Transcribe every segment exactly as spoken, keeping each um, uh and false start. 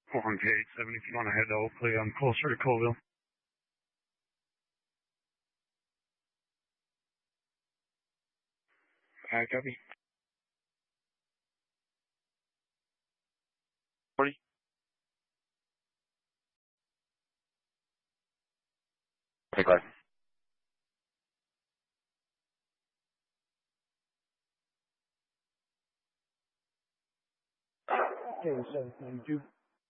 On K eight seven, if you want to head to Oakley, I'm closer to Colville. I copy. forty. Take five. K seven ninety-two.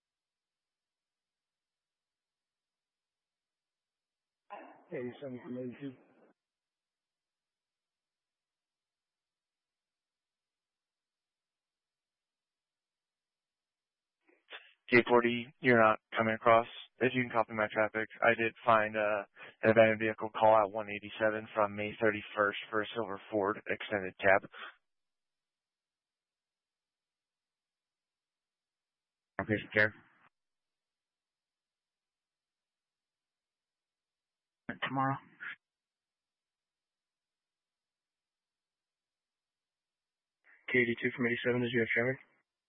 K seven ninety-two. K forty, you're not coming across. If you can copy my traffic, I did find uh, an abandoned vehicle call out one eighty-seven from May thirty-first for a silver Ford extended cab. Okay, care. Tomorrow. K eighty-two from eighty-seven, does you have traffic?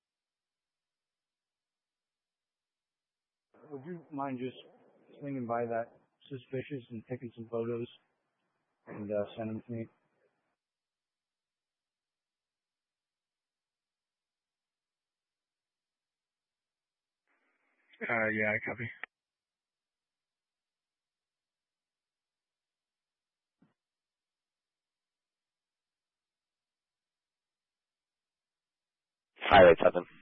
Would you mind just swinging by that suspicious and taking some photos and uh, send them to me? Uh, yeah, I copy. Highway seven.